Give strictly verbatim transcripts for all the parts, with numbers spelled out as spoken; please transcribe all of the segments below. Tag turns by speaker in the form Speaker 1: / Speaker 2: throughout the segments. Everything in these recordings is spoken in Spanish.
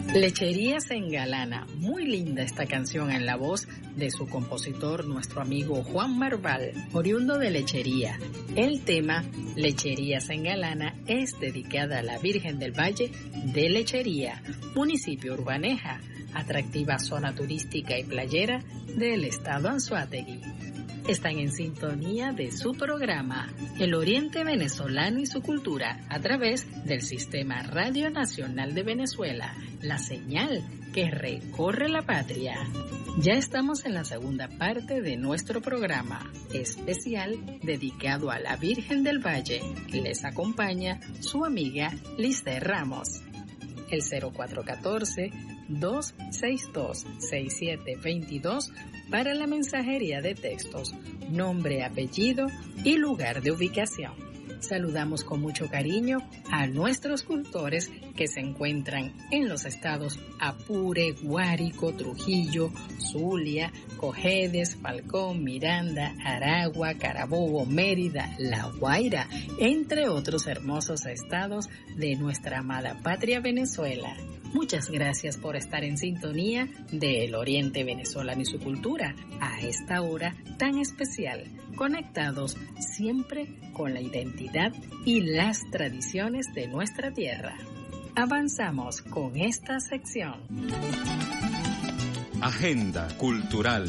Speaker 1: Lechería se engalana, muy linda esta canción en la voz de su compositor, nuestro amigo Juan Marval, oriundo de Lechería. El tema Lechería se engalana es dedicada a la Virgen del Valle de Lechería, municipio Urbaneja, atractiva zona turística y playera del estado Anzoátegui. Están en sintonía de su programa El Oriente Venezolano y su Cultura a través del Sistema Radio Nacional de Venezuela, la señal que recorre la patria. Ya estamos en la segunda parte de nuestro programa especial dedicado a la Virgen del Valle. Les acompaña su amiga Lice Ramos. El cero cuatro uno cuatro, dos seis dos, seis siete dos dos para la mensajería de textos, nombre, apellido y lugar de ubicación. Saludamos con mucho cariño a nuestros cultores que se encuentran en los estados Apure, Guárico, Trujillo, Zulia, Cojedes, Falcón, Miranda, Aragua, Carabobo, Mérida, La Guaira, entre otros hermosos estados de nuestra amada patria Venezuela. Muchas gracias por estar en sintonía de El Oriente Venezolano y su Cultura a esta hora tan especial, conectados siempre con la identidad y las tradiciones de nuestra tierra. Avanzamos con esta sección.
Speaker 2: Agenda Cultural.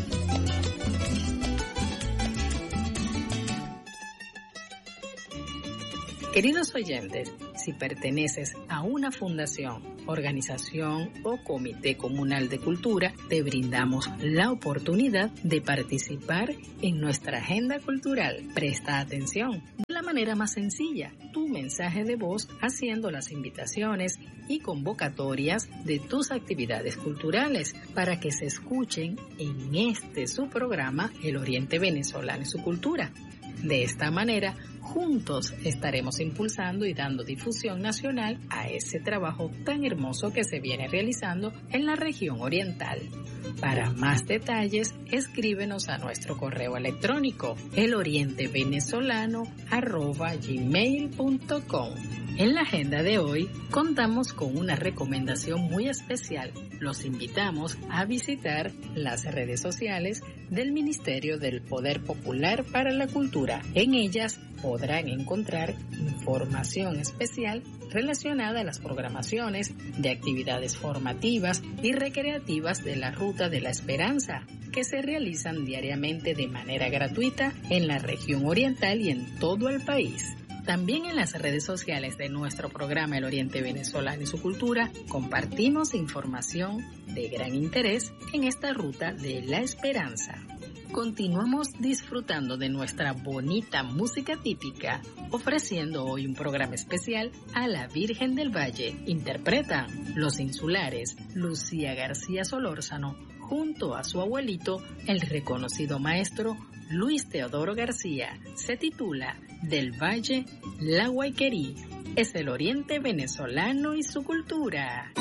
Speaker 1: Queridos oyentes, si perteneces a una fundación, organización o comité comunal de cultura, te brindamos la oportunidad de participar en nuestra agenda cultural. Presta atención. De la manera más sencilla, tu mensaje de voz haciendo las invitaciones y convocatorias de tus actividades culturales para que se escuchen en este su programa El Oriente Venezolano y su Cultura. De esta manera, juntos estaremos impulsando y dando difusión nacional a ese trabajo tan hermoso que se viene realizando en la región oriental. Para más detalles, escríbenos a nuestro correo electrónico elorientevenezolano arroba gmail punto com. En la agenda de hoy contamos con una recomendación muy especial. Los invitamos a visitar las redes sociales del Ministerio del Poder Popular para la Cultura. En ellas podrán encontrar información especial relacionada a las programaciones de actividades formativas y recreativas de la Ruta de la Esperanza, que se realizan diariamente de manera gratuita en la región oriental y en todo el país. También en las redes sociales de nuestro programa El Oriente Venezolano y su Cultura compartimos información de gran interés en esta Ruta de la Esperanza. Continuamos disfrutando de nuestra bonita música típica, ofreciendo hoy un programa especial a la Virgen del Valle. Interpretan Los Insulares, Lucía García Solórzano, junto a su abuelito, el reconocido maestro Luis Teodoro García. Se titula Del Valle, La Guayquerí. Es el Oriente Venezolano y su Cultura.